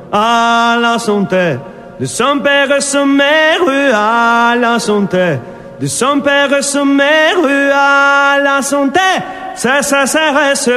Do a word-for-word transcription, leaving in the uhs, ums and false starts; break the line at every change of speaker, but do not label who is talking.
à la santé de son père et sa mère, à la santé de son père et sa mère, à la santé, ça, ça, ça reste